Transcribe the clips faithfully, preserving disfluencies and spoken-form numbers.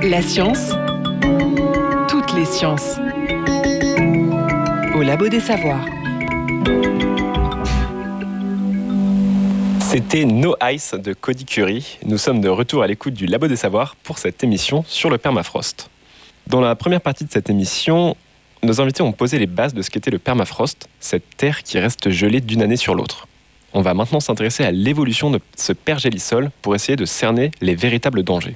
La science, toutes les sciences. Au Labo des Savoirs. C'était No Ice de Cody Curry. Nous sommes de retour à l'écoute du Labo des Savoirs pour cette émission sur le permafrost. Dans la première partie de cette émission, nos invités ont posé les bases de ce qu'était le permafrost, cette terre qui reste gelée d'une année sur l'autre. On va maintenant s'intéresser à l'évolution de ce pergélisol pour essayer de cerner les véritables dangers.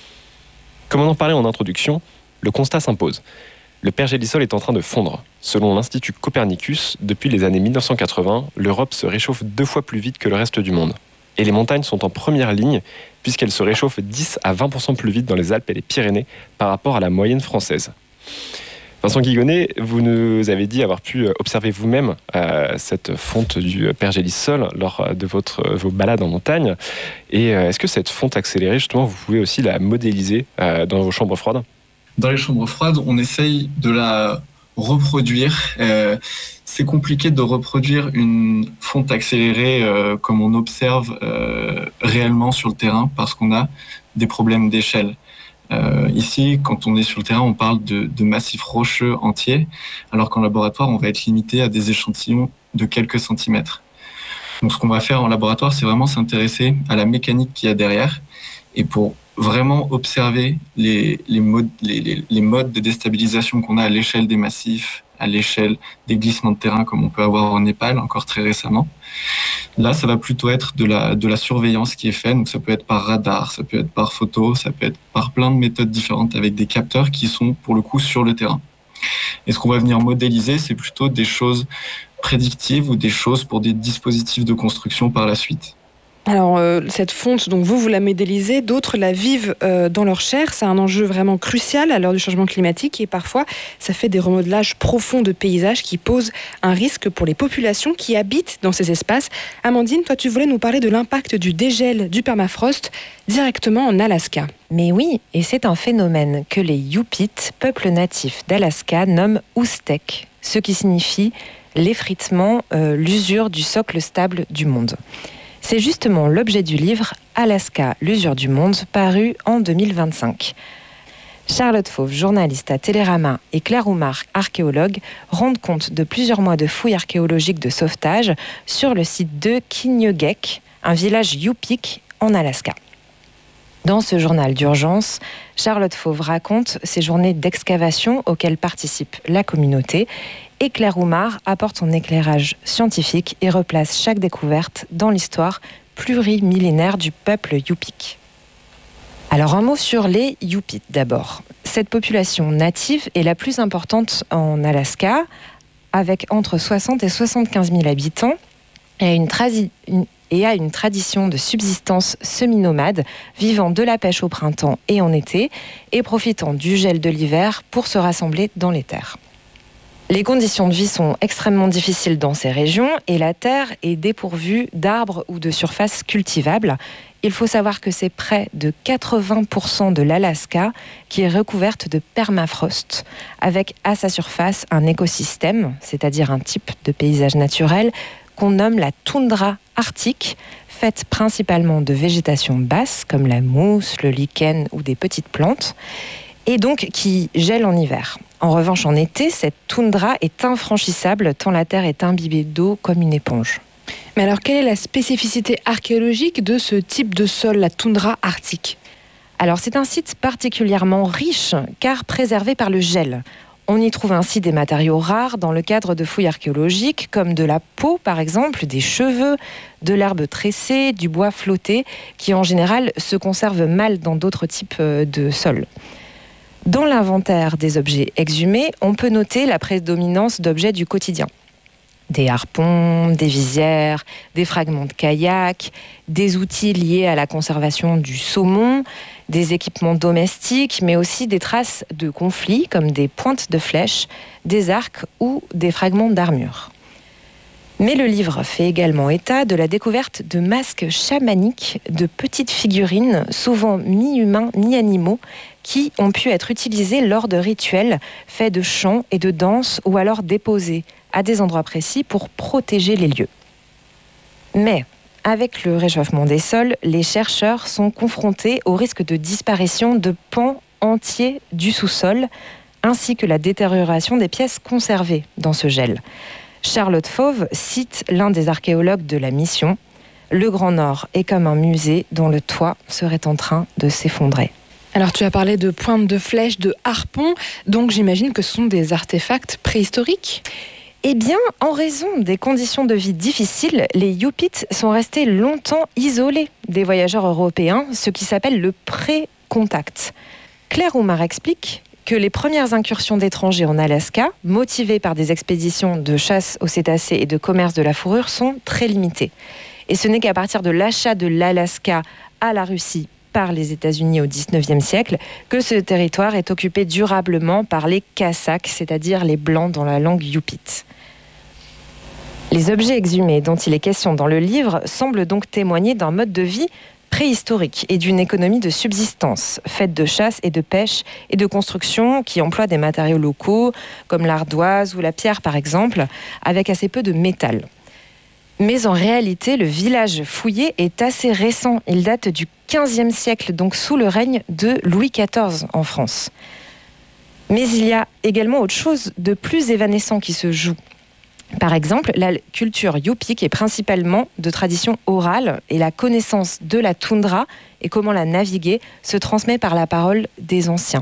Comme on en parlait en introduction, le constat s'impose. Le pergélisol est en train de fondre. Selon l'Institut Copernicus, depuis les années mille neuf cent quatre-vingts, l'Europe se réchauffe deux fois plus vite que le reste du monde. Et les montagnes sont en première ligne, puisqu'elles se réchauffent dix à vingt pour cent plus vite dans les Alpes et les Pyrénées par rapport à la moyenne française. Vincent Guigonnet, vous nous avez dit avoir pu observer vous-même euh, cette fonte du pergélisol lors de votre, vos balades en montagne. Et euh, est-ce que cette fonte accélérée, justement, vous pouvez aussi la modéliser euh, dans vos chambres froides ? Dans les chambres froides, on essaye de la reproduire. Euh, c'est compliqué de reproduire une fonte accélérée euh, comme on observe euh, réellement sur le terrain parce qu'on a des problèmes d'échelle. Euh, ici, quand on est sur le terrain, on parle de, de massifs rocheux entiers, alors qu'en laboratoire, on va être limité à des échantillons de quelques centimètres. Donc, ce qu'on va faire en laboratoire, c'est vraiment s'intéresser à la mécanique qu'il y a derrière, et pour vraiment observer les, les, modes, les, les, les modes de déstabilisation qu'on a à l'échelle des massifs, à l'échelle des glissements de terrain, comme on peut avoir en Népal, encore très récemment. Là, ça va plutôt être de la, de la surveillance qui est faite. Donc, ça peut être par radar, ça peut être par photo, ça peut être par plein de méthodes différentes avec des capteurs qui sont, pour le coup, sur le terrain. Et ce qu'on va venir modéliser, c'est plutôt des choses prédictives ou des choses pour des dispositifs de construction par la suite. Alors, euh, cette fonte, donc vous, vous la modélisez, d'autres la vivent euh, dans leur chair. C'est un enjeu vraiment crucial à l'heure du changement climatique et parfois, ça fait des remodelages profonds de paysages qui posent un risque pour les populations qui habitent dans ces espaces. Amandine, toi, tu voulais nous parler de l'impact du dégel du permafrost directement en Alaska. Mais oui, et c'est un phénomène que les Yup'ik, peuple natif d'Alaska, nomment Oustek, ce qui signifie l'effritement, euh, l'usure du socle stable du monde. C'est justement l'objet du livre « Alaska, l'usure du monde » paru en deux mille vingt-cinq. Charlotte Fauve, journaliste à Télérama, et Claire Oumar, archéologue, rendent compte de plusieurs mois de fouilles archéologiques de sauvetage sur le site de Kinyugek, un village Yup'ik en Alaska. Dans ce journal d'urgence, Charlotte Fauve raconte ces journées d'excavation auxquelles participe la communauté et Claire Oumar apporte son éclairage scientifique et replace chaque découverte dans l'histoire plurimillénaire du peuple Yup'ik. Alors un mot sur les Yup'ik d'abord. Cette population native est la plus importante en Alaska, avec entre soixante et soixante-quinze mille habitants, et a une, tradi- une, et a une tradition de subsistance semi-nomade, vivant de la pêche au printemps et en été, et profitant du gel de l'hiver pour se rassembler dans les terres. Les conditions de vie sont extrêmement difficiles dans ces régions et la terre est dépourvue d'arbres ou de surfaces cultivables. Il faut savoir que c'est près de quatre-vingts pour cent de l'Alaska qui est recouverte de permafrost, avec à sa surface un écosystème, c'est-à-dire un type de paysage naturel qu'on nomme la toundra arctique, faite principalement de végétation basse comme la mousse, le lichen ou des petites plantes, et donc qui gèle en hiver. En revanche, en été, cette toundra est infranchissable tant la terre est imbibée d'eau comme une éponge. Mais alors, quelle est la spécificité archéologique de ce type de sol, la toundra arctique ? Alors, c'est un site particulièrement riche, car préservé par le gel. On y trouve ainsi des matériaux rares dans le cadre de fouilles archéologiques, comme de la peau, par exemple, des cheveux, de l'herbe tressée, du bois flotté, qui en général se conservent mal dans d'autres types de sols. Dans l'inventaire des objets exhumés, on peut noter la prédominance d'objets du quotidien. Des harpons, des visières, des fragments de kayak, des outils liés à la conservation du saumon, des équipements domestiques, mais aussi des traces de conflits comme des pointes de flèches, des arcs ou des fragments d'armure. Mais le livre fait également état de la découverte de masques chamaniques, de petites figurines, souvent mi-humains, mi-animaux, qui ont pu être utilisés lors de rituels faits de chants et de danses ou alors déposés à des endroits précis pour protéger les lieux. Mais avec le réchauffement des sols, les chercheurs sont confrontés au risque de disparition de pans entier du sous-sol, ainsi que la détérioration des pièces conservées dans ce gel. Charlotte Fauve cite l'un des archéologues de la mission. Le Grand Nord est comme un musée dont le toit serait en train de s'effondrer. Alors tu as parlé de pointes de flèches, de harpons, donc j'imagine que ce sont des artefacts préhistoriques ? Eh bien, en raison des conditions de vie difficiles, les Yup'ik sont restés longtemps isolés des voyageurs européens, ce qui s'appelle le pré-contact. Claire Oumar explique que les premières incursions d'étrangers en Alaska, motivées par des expéditions de chasse aux cétacés et de commerce de la fourrure, sont très limitées. Et ce n'est qu'à partir de l'achat de l'Alaska à la Russie par les États-Unis au dix-neuvième siècle que ce territoire est occupé durablement par les Kasakhs, c'est-à-dire les Blancs dans la langue Yup'ik. Les objets exhumés dont il est question dans le livre semblent donc témoigner d'un mode de vie préhistorique et d'une économie de subsistance, faite de chasse et de pêche et de construction qui emploie des matériaux locaux, comme l'ardoise ou la pierre par exemple, avec assez peu de métal. Mais en réalité, le village fouillé est assez récent. Il date du quinzième siècle, donc sous le règne de Louis quatorze en France. Mais il y a également autre chose de plus évanescent qui se joue. Par exemple, la culture Yup'ik est principalement de tradition orale et la connaissance de la toundra et comment la naviguer se transmet par la parole des anciens.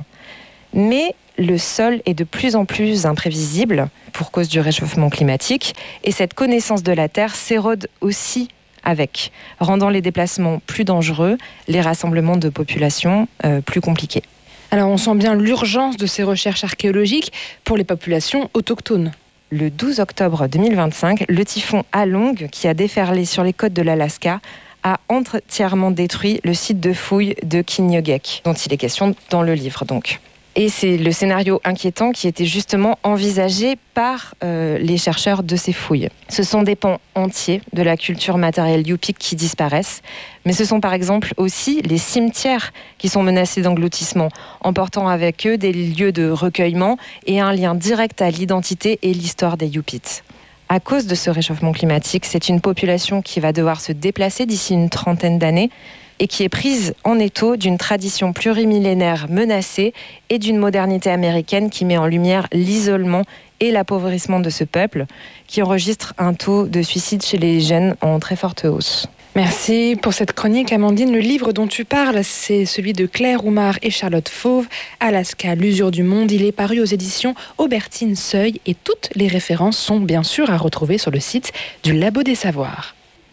Mais le sol est de plus en plus imprévisible pour cause du réchauffement climatique et cette connaissance de la Terre s'érode aussi avec, rendant les déplacements plus dangereux, les rassemblements de populations euh, plus compliqués. Alors on sent bien l'urgence de ces recherches archéologiques pour les populations autochtones. Le douze octobre deux mille vingt-cinq, le typhon Along, qui a déferlé sur les côtes de l'Alaska, a entièrement détruit le site de fouilles de Kinyogek, dont il est question dans le livre donc. Et c'est le scénario inquiétant qui était justement envisagé par euh, les chercheurs de ces fouilles. Ce sont des pans entiers de la culture matérielle Yup'ik qui disparaissent, mais ce sont par exemple aussi les cimetières qui sont menacés d'engloutissement, emportant avec eux des lieux de recueillement et un lien direct à l'identité et l'histoire des Yup'ik. À cause de ce réchauffement climatique, c'est une population qui va devoir se déplacer d'ici une trentaine d'années, et qui est prise en étau d'une tradition plurimillénaire menacée et d'une modernité américaine qui met en lumière l'isolement et l'appauvrissement de ce peuple, qui enregistre un taux de suicide chez les jeunes en très forte hausse. Merci pour cette chronique, Amandine. Le livre dont tu parles, c'est celui de Claire Oumar et Charlotte Fauve, Alaska, l'usure du monde. Il est paru aux éditions Aubertine Seuil et toutes les références sont bien sûr à retrouver sur le site du Labo des Savoirs.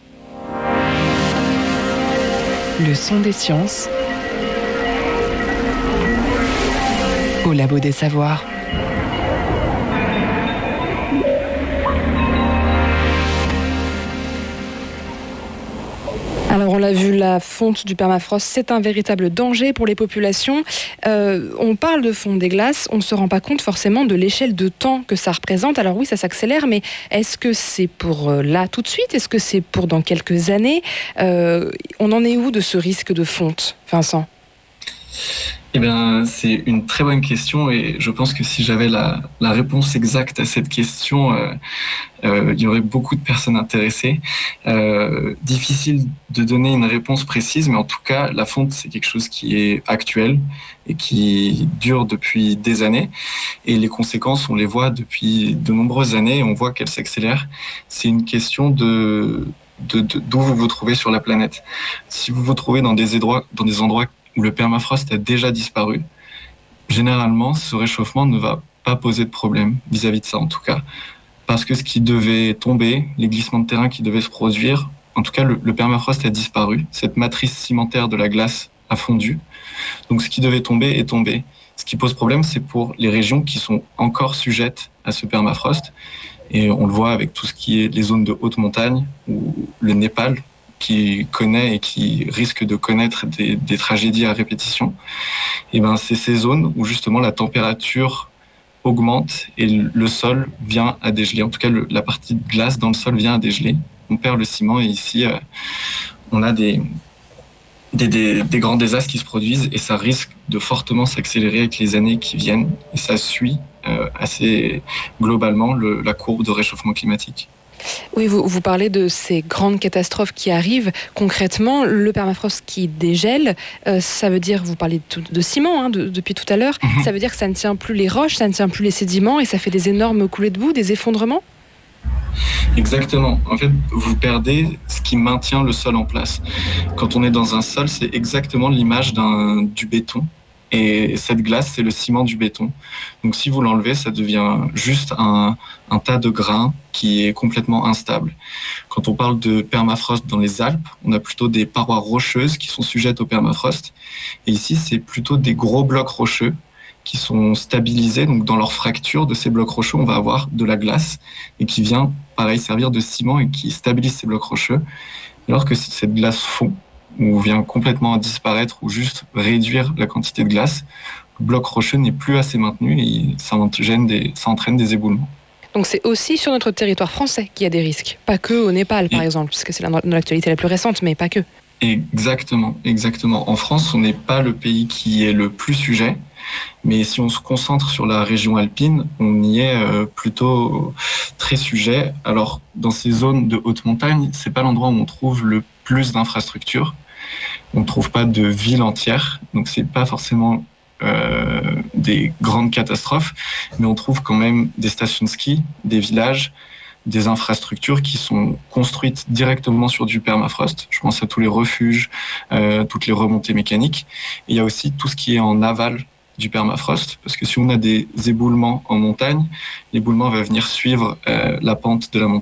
Le son des sciences au Labo des Savoirs. Alors on l'a vu, la fonte du permafrost, c'est un véritable danger pour les populations. Euh, on parle de fonte des glaces, on ne se rend pas compte forcément de l'échelle de temps que ça représente. Alors oui, ça s'accélère, mais est-ce que c'est pour là tout de suite ? Est-ce que c'est pour dans quelques années ? euh, On en est où de ce risque de fonte, Vincent ? Eh bien, c'est une très bonne question et je pense que si j'avais la, la réponse exacte à cette question, euh, euh, il y aurait beaucoup de personnes intéressées. Euh, difficile de donner une réponse précise, mais en tout cas, la fonte, c'est quelque chose qui est actuel et qui dure depuis des années. Et les conséquences, on les voit depuis de nombreuses années et on voit qu'elles s'accélèrent. C'est une question de, de, de d'où vous vous trouvez sur la planète. Si vous vous trouvez dans des endroits, dans des endroits où le permafrost a déjà disparu, généralement, ce réchauffement ne va pas poser de problème vis-à-vis de ça, en tout cas. Parce que ce qui devait tomber, les glissements de terrain qui devaient se produire, en tout cas, le, le permafrost a disparu. Cette matrice cimentaire de la glace a fondu. Donc, ce qui devait tomber est tombé. Ce qui pose problème, c'est pour les régions qui sont encore sujettes à ce permafrost. Et on le voit avec tout ce qui est les zones de haute montagne, ou le Népal, qui connaît et qui risque de connaître des, des tragédies à répétition, et ben c'est ces zones où justement la température augmente et le sol vient à dégeler. En tout cas, le, la partie de glace dans le sol vient à dégeler. On perd le ciment et ici, euh, on a des, des, des, des grands désastres qui se produisent et ça risque de fortement s'accélérer avec les années qui viennent. Et ça suit euh, assez globalement le, la courbe de réchauffement climatique. Oui, vous, vous parlez de ces grandes catastrophes qui arrivent. Concrètement, le permafrost qui dégèle, euh, ça veut dire, vous parlez de, de ciment hein, de, depuis tout à l'heure, mmh. ça veut dire que ça ne tient plus les roches, ça ne tient plus les sédiments et ça fait des énormes coulées de boue, des effondrements? Exactement. En fait, vous perdez ce qui maintient le sol en place. Quand on est dans un sol, c'est exactement l'image d'un, du béton. Et cette glace, c'est le ciment du béton. Donc si vous l'enlevez, ça devient juste un, un tas de grains qui est complètement instable. Quand on parle de permafrost dans les Alpes, on a plutôt des parois rocheuses qui sont sujettes au permafrost. Et ici, c'est plutôt des gros blocs rocheux qui sont stabilisés. Donc dans leur fracture de ces blocs rocheux, on va avoir de la glace et qui vient, pareil, servir de ciment et qui stabilise ces blocs rocheux. Alors que cette glace fond, ou vient complètement disparaître ou juste réduire la quantité de glace, le bloc rocheux n'est plus assez maintenu et ça, gêne des, ça entraîne des éboulements. Donc c'est aussi sur notre territoire français qu'il y a des risques, pas que au Népal par et... exemple, parce que c'est l'actualité la plus récente, mais pas que. Exactement, exactement. En France, on n'est pas le pays qui est le plus sujet, mais si on se concentre sur la région alpine, on y est euh, plutôt très sujet. Alors, dans ces zones de haute montagne, c'est pas l'endroit où on trouve le plus d'infrastructures. On ne trouve pas de ville entière, donc c'est pas forcément euh, des grandes catastrophes, mais on trouve quand même des stations de ski, des villages, des infrastructures qui sont construites directement sur du permafrost. Je pense à tous les refuges, euh, toutes les remontées mécaniques. Et il y a aussi tout ce qui est en aval du permafrost, parce que si on a des éboulements en montagne, l'éboulement va venir suivre euh, la pente de la montagne.